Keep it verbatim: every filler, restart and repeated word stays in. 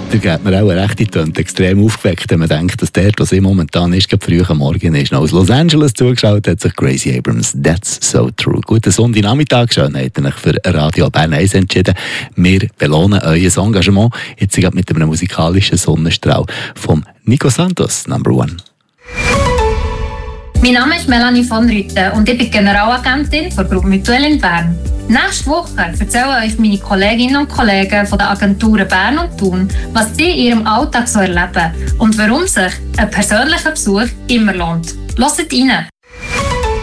Da geht mir auch eine rechte Tönte extrem aufgeweckt, wenn man denkt, dass der, was ich momentan ist, gerade früh am Morgen ist. Noch aus Los Angeles zugeschaut hat sich Gracie Abrams. That's so true. Guten Sonntagnachmittag, schön, habt ihr euch für Radio Bern eins entschieden. Wir belohnen euer Engagement. Jetzt gerade mit einem musikalischen Sonnenstrahl vom Nico Santos, Number One. Mein Name ist Melanie von Rüthen und ich bin Generalagentin der Gruppe Mutuelle in Bern. Nächste Woche erzählen euch meine Kolleginnen und Kollegen von der Agenturen Bern und Thun, was sie in ihrem Alltag so erleben und warum sich ein persönlicher Besuch immer lohnt. Hört rein!